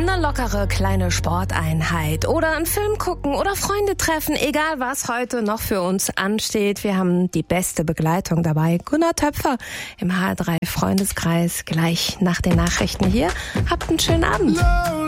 Eine lockere kleine Sporteinheit oder einen Film gucken oder Freunde treffen, egal was heute noch für uns ansteht. Wir haben die beste Begleitung dabei. Gunnar Töpfer im HR3 Freundeskreis gleich nach den Nachrichten hier. Habt einen schönen Abend.